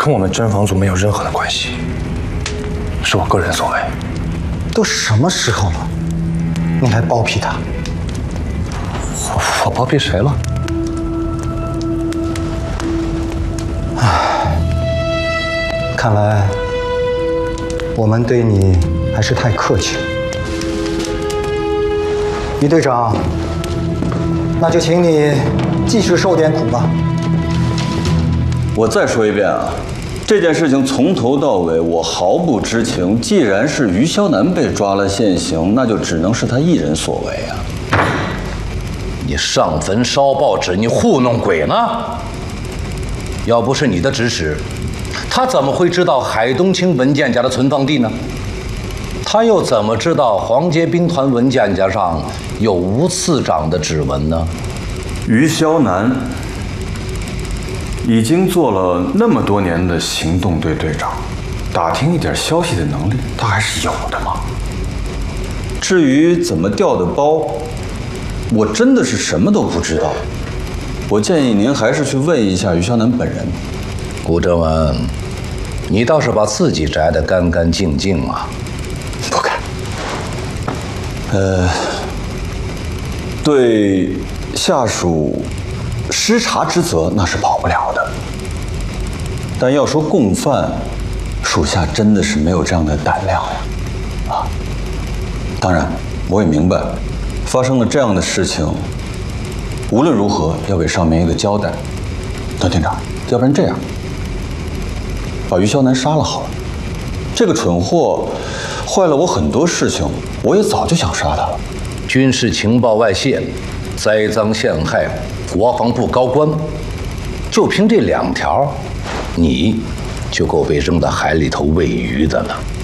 跟我们侦防组没有任何的关系，是我个人所为。 都什么时候了，你还包庇他？ 我包庇谁了？ 唉，看来我们对你还是太客气了。于队长，那就请你继续受点苦吧。 我再说一遍啊，这件事情从头到尾我毫不知情。既然是于霄南被抓了现行，那就只能是他一人所为啊。 你上坟烧报纸，你糊弄鬼呢？要不是你的指使，他怎么会知道海东青文件夹的存放地呢？他又怎么知道黄街兵团文件夹上有吴次长的指纹呢？ 于霄南已经做了那么多年的行动队队长，打听一点消息的能力他还是有的嘛。至于怎么调的包，我真的是什么都不知道。我建议您还是去问一下于霄南本人。 顾正文，你倒是把自己摘得干干净净啊！ 不敢。 对下属失察之责那是跑不了的，但要说共犯，属下真的是没有这样的胆量呀！啊，当然我也明白，发生了这样的事情，无论如何要给上面一个交代。段厅长，要不然这样，把于霄南杀了好了。这个蠢货坏了我很多事情，我也早就想杀他了。 军事情报外泄，栽赃陷害国防部高官，就凭这2条，你就够被扔到海里头喂鱼的了。